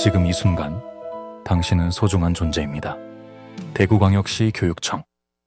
지금 이 순간 당신은 소중한 존재입니다. 대구광역시 교육청.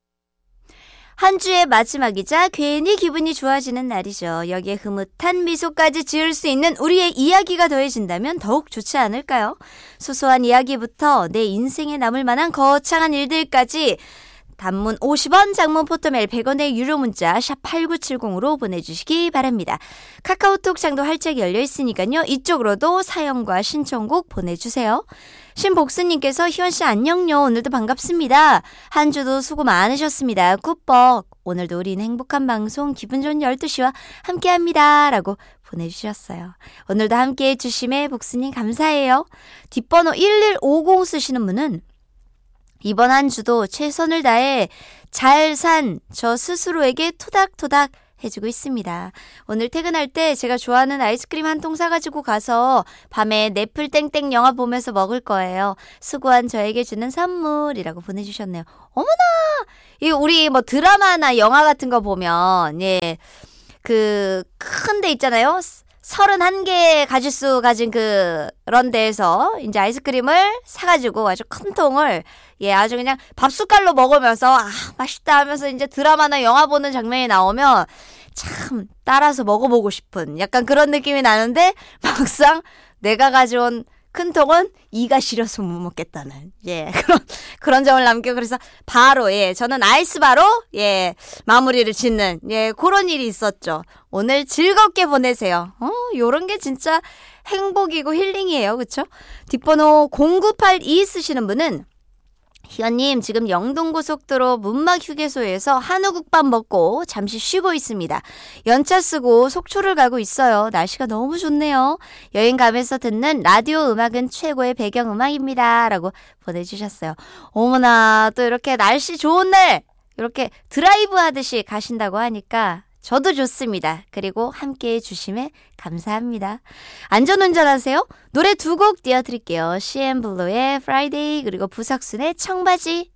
한 주의 마지막이자 괜히 기분이 좋아지는 날이죠. 여기에 흐뭇한 미소까지 지을 수 있는 우리의 이야기가 더해진다면 더욱 좋지 않을까요? 소소한 이야기부터 내 인생에 남을 만한 거창한 일들까지 단문 50원, 장문 포토메일 100원의 유료 문자 샵 8970으로 보내주시기 바랍니다. 카카오톡 창도 활짝 열려있으니까요. 이쪽으로도 사연과 신청곡 보내주세요. 신복수님께서 희원씨 안녕요. 오늘도 반갑습니다. 한 주도 수고 많으셨습니다. 꾸뻑. 오늘도 우리는 행복한 방송 기분 좋은 12시와 함께합니다. 라고 보내주셨어요. 오늘도 함께해 주심에 복수님 감사해요. 뒷번호 1150 쓰시는 분은 이번 한 주도 최선을 다해 잘 산 저 스스로에게 토닥토닥 해주고 있습니다. 오늘 퇴근할 때 제가 좋아하는 아이스크림 한 통 사가지고 가서 밤에 넷플 땡땡 영화 보면서 먹을 거예요. 수고한 저에게 주는 선물이라고 보내주셨네요. 어머나! 이 우리 뭐 드라마나 영화 같은 거 보면 그 큰 데 있잖아요. 31개 가짓수 가진 그런 데에서 이제 아이스크림을 사가지고 아주 큰 통을 아주 그냥 밥숟갈로 먹으면서 맛있다 하면서 이제 드라마나 영화 보는 장면이 나오면 참 따라서 먹어보고 싶은 약간 그런 느낌이 나는데 막상 내가 가져온 큰 통은 이가 시려서 못 먹겠다는 그런 점을 남겨 그래서 바로 저는 아이스바로 마무리를 짓는 그런 일이 있었죠. 오늘 즐겁게 보내세요. 요런 게 진짜 행복이고 힐링이에요. 그쵸? 뒷번호 0982 쓰시는 분은 희연님 지금 영동고속도로 문막휴게소에서 한우국밥 먹고 잠시 쉬고 있습니다. 연차 쓰고 속초를 가고 있어요. 날씨가 너무 좋네요. 여행 가면서 듣는 라디오 음악은 최고의 배경음악입니다. 라고 보내주셨어요. 어머나 또 이렇게 날씨 좋은 날 이렇게 드라이브 하듯이 가신다고 하니까 저도 좋습니다. 그리고 함께해 주심에 감사합니다. 안전운전하세요. 노래 2곡 띄워드릴게요. CN블루의 Friday 그리고 부석순의 청바지.